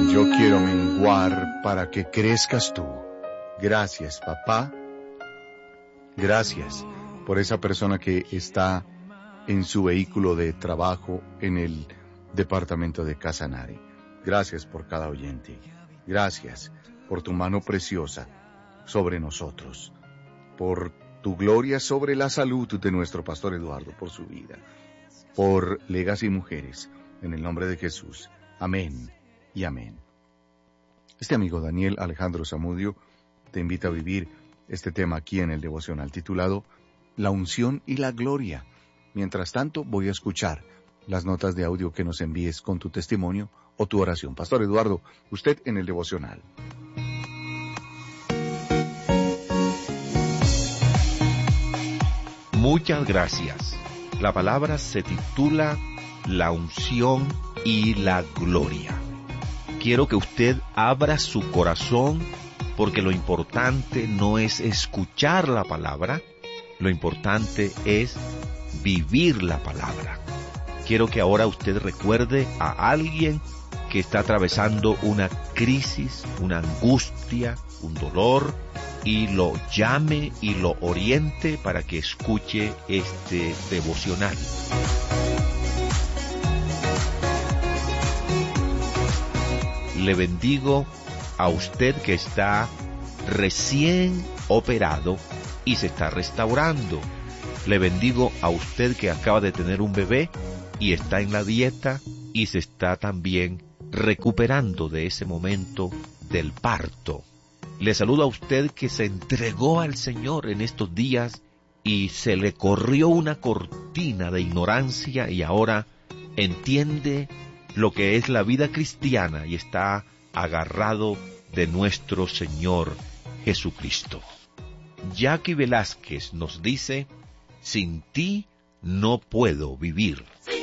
Yo quiero menguar para que crezcas tú. Gracias, papá. Gracias por esa persona que está en su vehículo de trabajo en el departamento de Casanare. Gracias por cada oyente. Gracias por tu mano preciosa sobre nosotros. Por tu gloria sobre la salud de nuestro pastor Eduardo, por su vida. Por Legacy Mujeres, en el nombre de Jesús. Amén y amén. Este amigo Daniel Alejandro Zamudio te invita a vivir este tema aquí en el devocional titulado La unción y la gloria. Mientras tanto, voy a escuchar las notas de audio que nos envíes con tu testimonio o tu oración. Pastor Eduardo, usted en el devocional. Muchas gracias. La palabra se titula La unción y la gloria. Quiero que usted abra su corazón, porque lo importante no es escuchar la palabra, lo importante es vivir la palabra. Quiero que ahora usted recuerde a alguien que está atravesando una crisis, una angustia, un dolor, y lo llame y lo oriente para que escuche este devocional. Le bendigo a usted que está recién operado y se está restaurando. Le bendigo a usted que acaba de tener un bebé y está en la dieta y se está también recuperando de ese momento del parto. Le saludo a usted que se entregó al Señor en estos días y se le corrió una cortina de ignorancia y ahora entiende lo que es la vida cristiana y está agarrado de nuestro Señor Jesucristo. Jackie Velázquez nos dice: sin ti no puedo vivir.